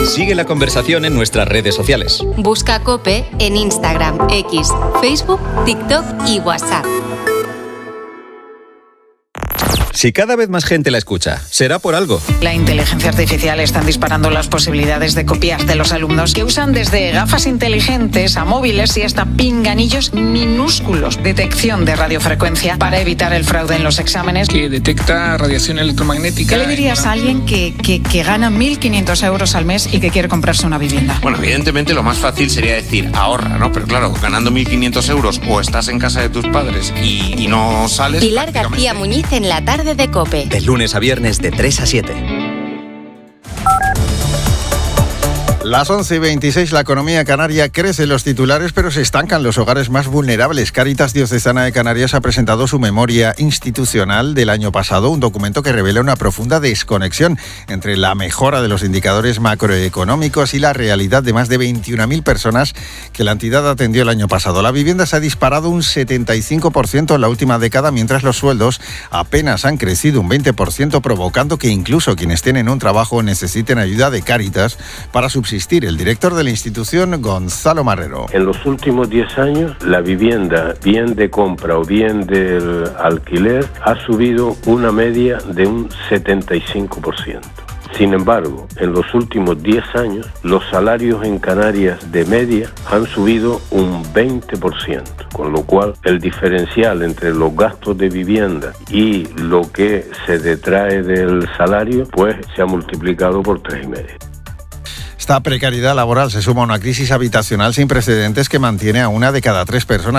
Sigue la conversación en nuestras redes sociales. Busca COPE en Instagram, X, Facebook, TikTok y WhatsApp. Si cada vez más gente la escucha, será por algo. La inteligencia artificial está disparando las posibilidades de copias de los alumnos, que usan desde gafas inteligentes a móviles y hasta pinganillos minúsculos. Detección de radiofrecuencia para evitar el fraude en los exámenes. Que detecta radiación electromagnética. ¿Qué le dirías a alguien que gana 1.500 euros al mes y que quiere comprarse una vivienda? Bueno, evidentemente lo más fácil sería decir ahorra, ¿no? Pero claro, ganando 1.500 euros o estás en casa de tus padres y no sales... Pilar García Muñiz en la tarde de COPE. De lunes a viernes de 3 a 7. Las 11:26, la economía canaria crece, los titulares, pero se estancan los hogares más vulnerables. Cáritas Diocesana de Canarias ha presentado su memoria institucional del año pasado, un documento que revela una profunda desconexión entre la mejora de los indicadores macroeconómicos y la realidad de más de 21.000 personas que la entidad atendió el año pasado. La vivienda se ha disparado un 75% en la última década, mientras los sueldos apenas han crecido un 20%, provocando que incluso quienes tienen un trabajo necesiten ayuda de Cáritas para subsistir. El director de la institución, Gonzalo Marrero. En los últimos 10 años, la vivienda, bien de compra o bien del alquiler, ha subido una media de un 75%. Sin embargo, en los últimos 10 años, los salarios en Canarias de media han subido un 20%, con lo cual el diferencial entre los gastos de vivienda y lo que se detrae del salario, pues se ha multiplicado por 3,5. Esta precariedad laboral se suma a una crisis habitacional sin precedentes que mantiene a una de cada 3 personas